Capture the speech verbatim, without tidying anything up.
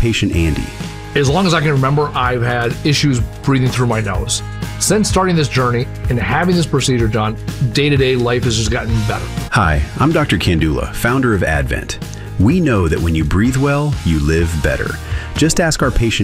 patient Andy. As long as I can remember, I've had issues breathing through my nose. Since starting this journey and having this procedure done, day-to-day life has just gotten better. Hi, I'm Doctor Kandula, founder of Advent. We know that when you breathe well, you live better. Just ask our patient